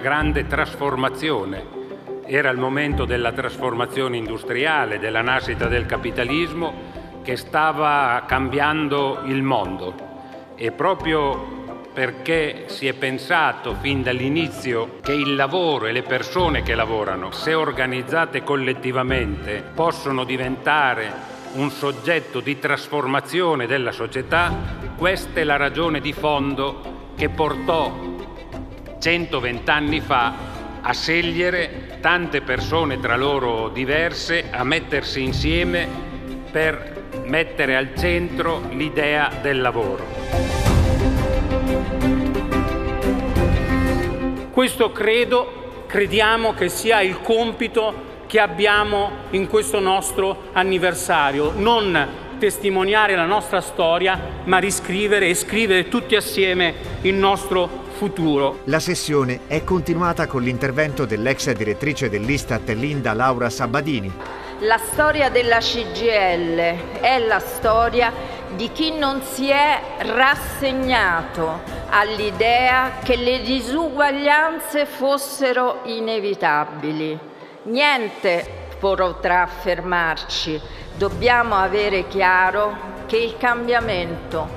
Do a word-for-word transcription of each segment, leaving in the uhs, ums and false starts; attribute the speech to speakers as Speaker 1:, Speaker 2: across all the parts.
Speaker 1: grande trasformazione. Era il momento della trasformazione industriale, della nascita del capitalismo che stava cambiando il mondo, e proprio perché si è pensato fin dall'inizio che il lavoro e le persone che lavorano, se organizzate collettivamente, possono diventare un soggetto di trasformazione della società, questa è la ragione di fondo che portò centoventi anni fa a scegliere tante persone tra loro diverse, a mettersi insieme per mettere al centro l'idea del lavoro.
Speaker 2: Questo credo, crediamo che sia il compito che abbiamo in questo nostro anniversario, non testimoniare la nostra storia, ma riscrivere e scrivere tutti assieme il nostro futuro.
Speaker 3: La sessione è continuata con l'intervento dell'ex direttrice dell'Istat Linda Laura Sabbadini.
Speaker 4: La storia della C G I L è la storia di chi non si è rassegnato all'idea che le disuguaglianze fossero inevitabili. Niente potrà fermarci. Dobbiamo avere chiaro che il cambiamento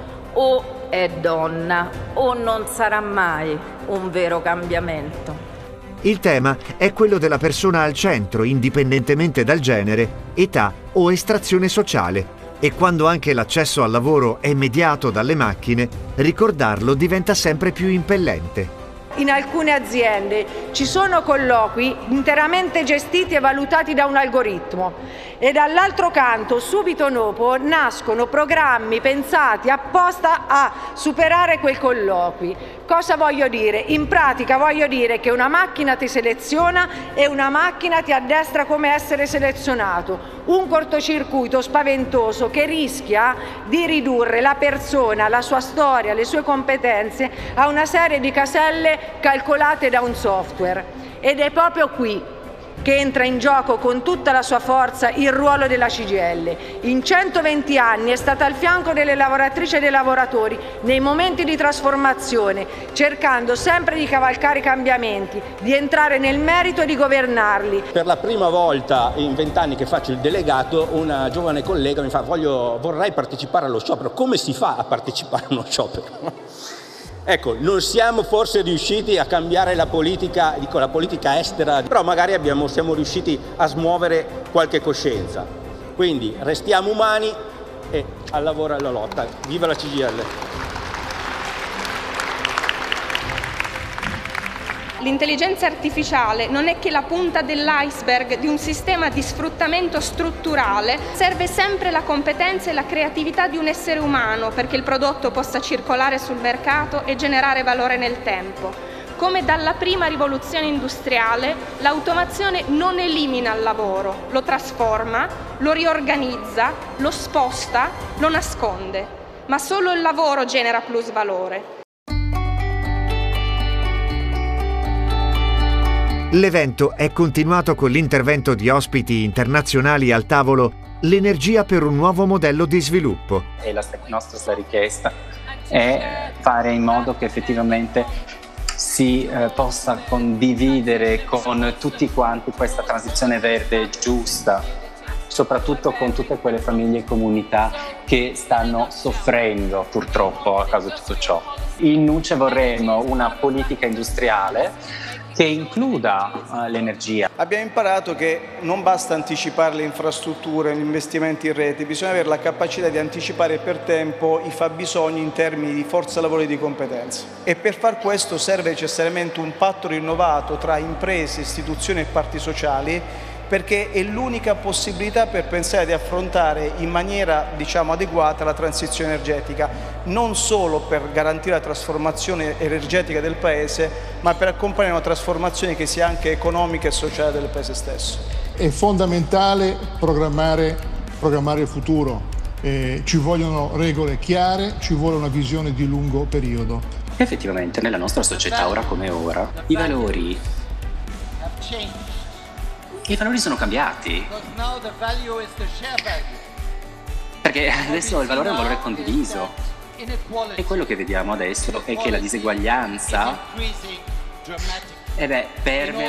Speaker 4: o è donna o non sarà mai un vero cambiamento.
Speaker 3: Il tema è quello della persona al centro, indipendentemente dal genere, età o estrazione sociale. E quando anche l'accesso al lavoro è mediato dalle macchine, ricordarlo diventa sempre più impellente.
Speaker 5: In alcune aziende ci sono colloqui interamente gestiti e valutati da un algoritmo e dall'altro canto, subito dopo, nascono programmi pensati apposta a superare quei colloqui. Cosa voglio dire? In pratica voglio dire che una macchina ti seleziona e una macchina ti addestra come essere selezionato. Un cortocircuito spaventoso che rischia di ridurre la persona, la sua storia, le sue competenze a una serie di caselle calcolate da un software. Ed è proprio qui che entra in gioco con tutta la sua forza il ruolo della C G I L. In centoventi anni è stata al fianco delle lavoratrici e dei lavoratori nei momenti di trasformazione, cercando sempre di cavalcare i cambiamenti, di entrare nel merito e di governarli.
Speaker 6: Per la prima volta in vent'anni che faccio il delegato, una giovane collega mi fa: Voglio, vorrei partecipare allo sciopero. Come si fa a partecipare a uno sciopero? Ecco, non siamo forse riusciti a cambiare la politica, dico la politica estera, però magari abbiamo, siamo riusciti a smuovere qualche coscienza. Quindi restiamo umani e al lavoro e alla lotta. Viva la C G I L!
Speaker 7: L'intelligenza artificiale non è che la punta dell'iceberg di un sistema di sfruttamento strutturale, serve sempre la competenza e la creatività di un essere umano perché il prodotto possa circolare sul mercato e generare valore nel tempo. Come dalla prima rivoluzione industriale, l'automazione non elimina il lavoro, lo trasforma, lo riorganizza, lo sposta, lo nasconde, ma solo il lavoro genera plusvalore.
Speaker 3: L'evento è continuato con l'intervento di ospiti internazionali al tavolo L'energia per un nuovo modello di sviluppo.
Speaker 8: E la nostra richiesta è fare in modo che effettivamente si eh, possa condividere con tutti quanti questa transizione verde giusta, soprattutto con tutte quelle famiglie e comunità che stanno soffrendo purtroppo a causa di tutto ciò. In Nuce vorremmo una politica industriale che includa uh, l'energia.
Speaker 9: Abbiamo imparato che non basta anticipare le infrastrutture, gli investimenti in rete, bisogna avere la capacità di anticipare per tempo i fabbisogni in termini di forza lavoro e di competenze. E per far questo serve necessariamente un patto rinnovato tra imprese, istituzioni e parti sociali, perché è l'unica possibilità per pensare di affrontare in maniera, diciamo, adeguata la transizione energetica, non solo per garantire la trasformazione energetica del Paese, ma per accompagnare una trasformazione che sia anche economica e sociale del Paese stesso.
Speaker 10: È fondamentale programmare, programmare il futuro, eh, ci vogliono regole chiare, ci vuole una visione di lungo periodo.
Speaker 11: Effettivamente nella nostra società, ora come ora, i valori I valori sono cambiati, perché adesso il valore è un valore condiviso e quello che vediamo adesso è che la diseguaglianza
Speaker 8: E beh, permea